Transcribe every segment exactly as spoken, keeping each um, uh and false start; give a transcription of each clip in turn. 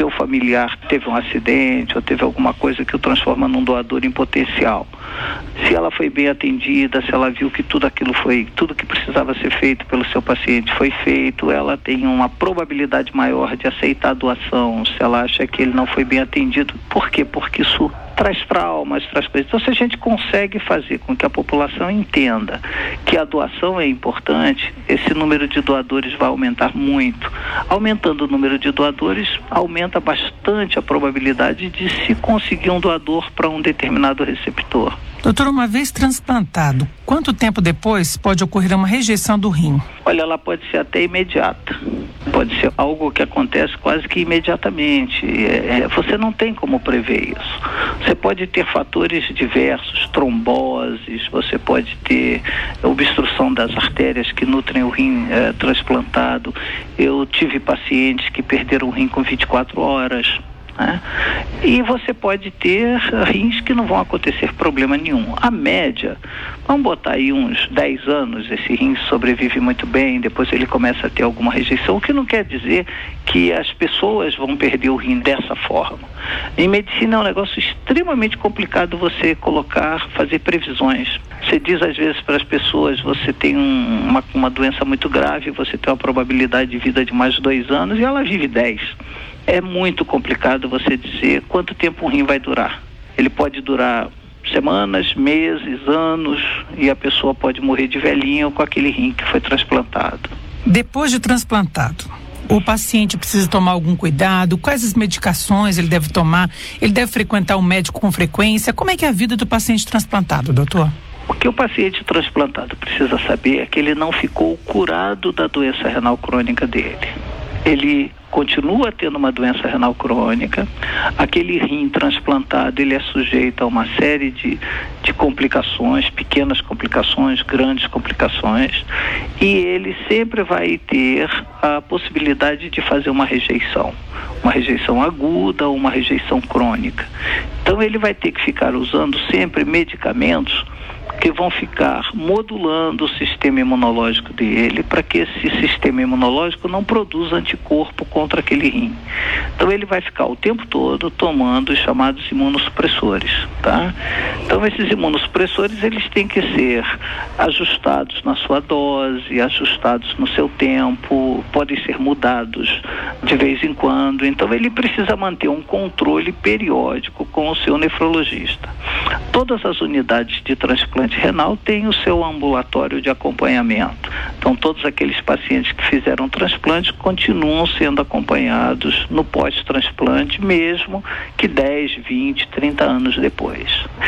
seu familiar teve um acidente ou teve alguma coisa que o transforma num doador em potencial. Se ela foi bem atendida, se ela viu que tudo aquilo foi, tudo que precisava ser feito pelo seu paciente foi feito, ela tem uma probabilidade maior de aceitar a doação. Se ela acha que ele não foi bem atendido, por quê? Porque isso traz traumas, traz coisas. Então, se a gente consegue fazer com que a população entenda que a doação é importante, esse número de doadores vai aumentar muito. Aumentando o número de doadores, aumenta bastante a probabilidade de se conseguir um doador para um determinado receptor. Doutor, uma vez transplantado, quanto tempo depois pode ocorrer uma rejeição do rim? Olha, ela pode ser até imediata. Pode ser algo que acontece quase que imediatamente. É, você não tem como prever isso. Você pode ter fatores diversos, tromboses, você pode ter obstrução das artérias que nutrem o rim é, transplantado. Eu tive pacientes que perderam o rim com vinte e quatro horas. Né? E você pode ter rins que não vão acontecer problema nenhum. A média, vamos botar aí uns dez anos, esse rim sobrevive muito bem, depois ele começa a ter alguma rejeição, o que não quer dizer que as pessoas vão perder o rim dessa forma. Em medicina é um negócio extremamente complicado você colocar, fazer previsões. Você diz às vezes para as pessoas, você tem um, uma, uma doença muito grave, você tem uma probabilidade de vida de mais de dois anos e ela vive dez. É muito complicado você dizer quanto tempo um rim vai durar. Ele pode durar semanas, meses, anos, e a pessoa pode morrer de velhinho com aquele rim que foi transplantado. Depois de transplantado, o paciente precisa tomar algum cuidado? Quais as medicações ele deve tomar? Ele deve frequentar o médico com frequência? Como é que é a vida do paciente transplantado, doutor? O que o paciente transplantado precisa saber é que ele não ficou curado da doença renal crônica dele. Ele continua tendo uma doença renal crônica, aquele rim transplantado, ele é sujeito a uma série de, de complicações, pequenas complicações, grandes complicações, e ele sempre vai ter a possibilidade de fazer uma rejeição, uma rejeição aguda ou uma rejeição crônica. Então ele vai ter que ficar usando sempre medicamentos que vão ficar modulando o sistema imunológico dele para que esse sistema imunológico não produza anticorpo contra aquele rim. Então ele vai ficar o tempo todo tomando os chamados imunossupressores, tá? Então esses imunossupressores, eles têm que ser ajustados na sua dose, ajustados no seu tempo, podem ser mudados de vez em quando. Então ele precisa manter um controle periódico com o seu nefrologista. Todas as unidades de transplante renal têm o seu ambulatório de acompanhamento. Então todos aqueles pacientes que fizeram transplante continuam sendo acompanhados no pós-transplante, mesmo que dez, vinte, trinta anos depois.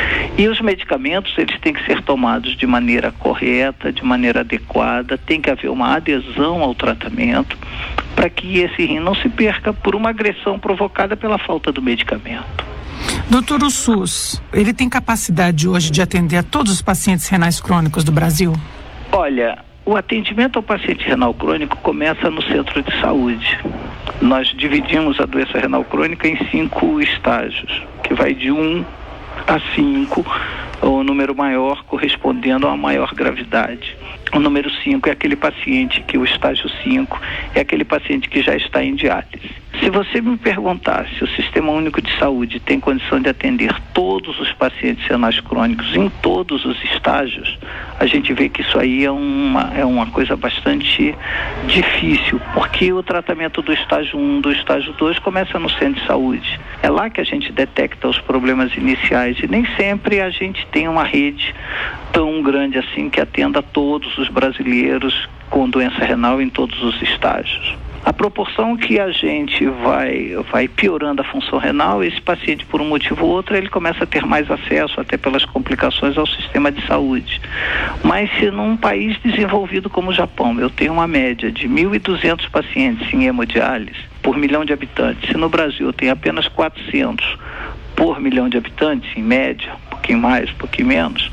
E os medicamentos, eles têm que ser tomados de maneira correta, de maneira adequada, tem que haver uma adesão ao tratamento para que esse rim não se perca por uma agressão provocada pela falta do medicamento. Doutor, o SUS, ele tem capacidade hoje de atender a todos os pacientes renais crônicos do Brasil? Olha, o atendimento ao paciente renal crônico começa no centro de saúde. Nós dividimos a doença renal crônica em cinco estágios, que vai de um a cinco, o número maior correspondendo a uma maior gravidade. O número cinco é aquele paciente que o estágio cinco é aquele paciente que já está em diálise. Se você me perguntar se o Sistema Único de Saúde tem condição de atender todos os pacientes renais crônicos em todos os estágios, a gente vê que isso aí é uma, é uma coisa bastante difícil, porque o tratamento do estágio um, do estágio dois começa no centro de saúde. É lá que a gente detecta os problemas iniciais e nem sempre a gente tem uma rede tão grande assim que atenda a todos os brasileiros com doença renal em todos os estágios. A proporção que a gente vai, vai piorando a função renal, esse paciente, por um motivo ou outro, ele começa a ter mais acesso, até pelas complicações, ao sistema de saúde. Mas se num país desenvolvido como o Japão, eu tenho uma média de mil e duzentos pacientes em hemodiálise por milhão de habitantes, se no Brasil eu tenho apenas quatrocentos por milhão de habitantes, em média, um pouquinho mais, um pouquinho menos,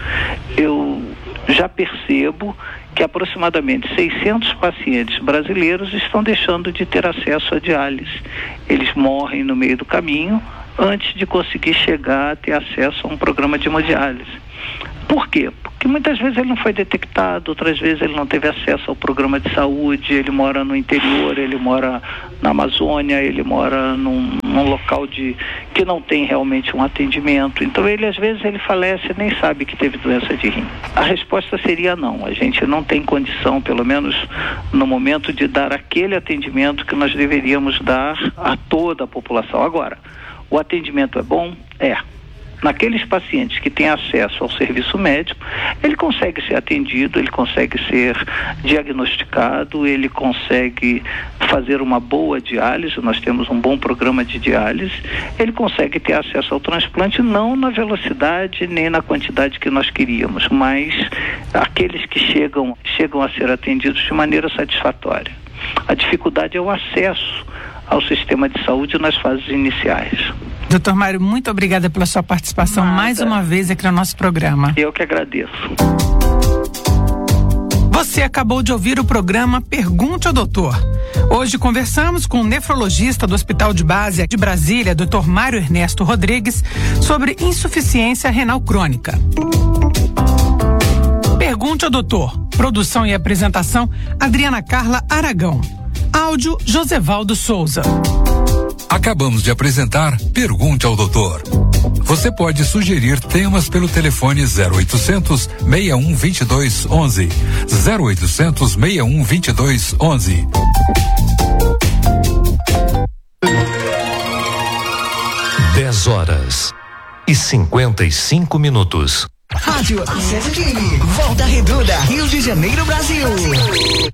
eu já percebo que aproximadamente seiscentos pacientes brasileiros estão deixando de ter acesso à diálise. Eles morrem no meio do caminho antes de conseguir chegar a ter acesso a um programa de hemodiálise. Por quê? Porque muitas vezes ele não foi detectado, outras vezes ele não teve acesso ao programa de saúde, ele mora no interior, ele mora na Amazônia, ele mora num, num local de, que não tem realmente um atendimento. Então ele às vezes ele falece e nem sabe que teve doença de rim. A resposta seria não, a gente não tem condição, pelo menos no momento, de dar aquele atendimento que nós deveríamos dar a toda a população. Agora, o atendimento é bom? É. Naqueles pacientes que têm acesso ao serviço médico, ele consegue ser atendido, ele consegue ser diagnosticado, ele consegue fazer uma boa diálise, nós temos um bom programa de diálise, ele consegue ter acesso ao transplante, não na velocidade nem na quantidade que nós queríamos, mas aqueles que chegam, chegam a ser atendidos de maneira satisfatória. A dificuldade é o acesso ao sistema de saúde nas fases iniciais. doutor Mário, muito obrigada pela sua participação Nada. mais uma vez aqui no nosso programa. Eu que agradeço. Você acabou de ouvir o programa Pergunte ao Doutor. Hoje conversamos com o nefrologista do Hospital de Base de Brasília, doutor Mário Ernesto Rodrigues, sobre insuficiência renal crônica. Pergunte ao Doutor. Produção e apresentação, Adriana Carla Aragão. Áudio, Josevaldo Souza. Acabamos de apresentar Pergunte ao Doutor. Você pode sugerir temas pelo telefone zero oitocentos, seis um dois dois, onze. zero oitocentos, seis um dois dois, onze. dez horas e cinquenta e cinco minutos. Rádio Acesse T V, Volta Redonda, Rio de Janeiro, Brasil.